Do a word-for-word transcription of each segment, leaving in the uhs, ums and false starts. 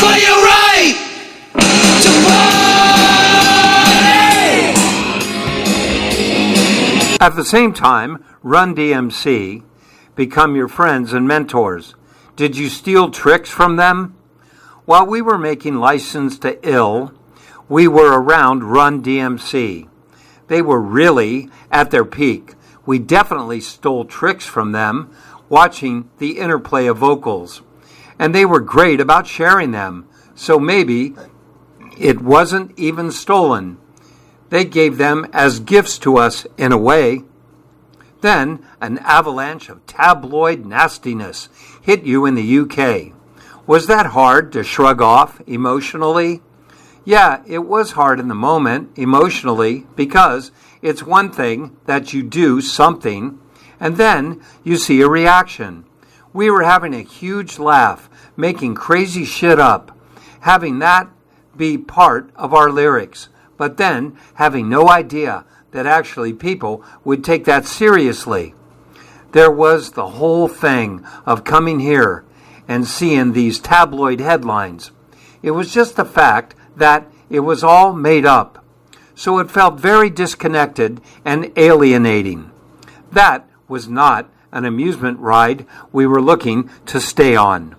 for your right to party. At the same time, Run D M C become your friends and mentors. Did you steal tricks from them? While we were making License to Ill, we were around Run D M C. They were really at their peak. We definitely stole tricks from them, watching the interplay of vocals. And they were great about sharing them, so maybe it wasn't even stolen. They gave them as gifts to us in a way. Then an avalanche of tabloid nastiness hit you in the U K. Was that hard to shrug off emotionally? Yeah, it was hard in the moment, emotionally, because it's one thing that you do something, and then you see a reaction. We were having a huge laugh, making crazy shit up, having that be part of our lyrics, but then having no idea that actually people would take that seriously. There was the whole thing of coming here and seeing these tabloid headlines. It was just the fact that it was all made up. So it felt very disconnected and alienating. That was not an amusement ride we were looking to stay on.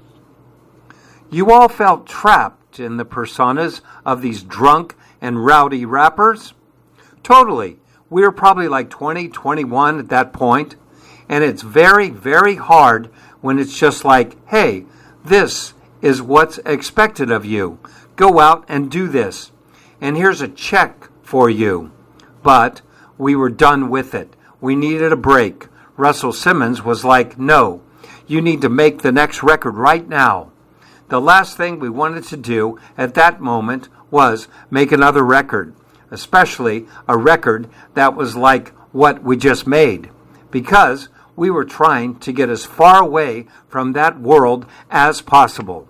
You all felt trapped in the personas of these drunk and rowdy rappers? Totally. We were probably like twenty, twenty-one at that point, and it's very, very hard when it's just like, hey, this is what's expected of you. Go out and do this. And here's a check for you. But we were done with it. We needed a break. Russell Simmons was like, no, you need to make the next record right now. The last thing we wanted to do at that moment was make another record, especially a record that was like what we just made, because we were trying to get as far away from that world as possible.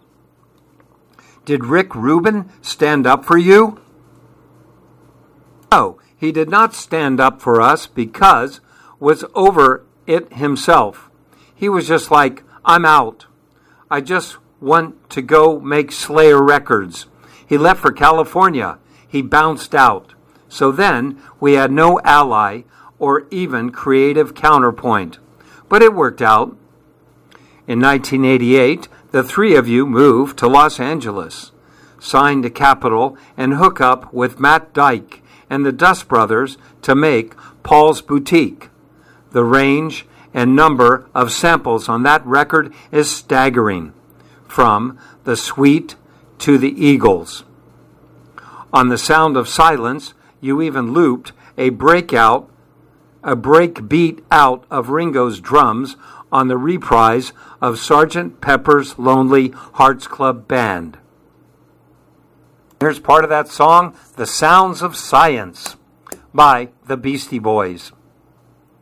Did Rick Rubin stand up for you? No, he did not stand up for us because was over it himself. He was just like, I'm out. I just want to go make Slayer records. He left for California. He bounced out. So then we had no ally or even creative counterpoint. But it worked out. In nineteen eighty-eight, the three of you moved to Los Angeles, signed to Capitol, and hook up with Matt Dyke and the Dust Brothers to make Paul's Boutique. The range and number of samples on that record is staggering, from The Sweet to the Eagles. On The Sound of Silence, you even looped a breakout, a break beat out of Ringo's drums on the reprise of Sergeant Pepper's Lonely Hearts Club Band. Here's part of that song, The Sounds of Science, by the Beastie Boys.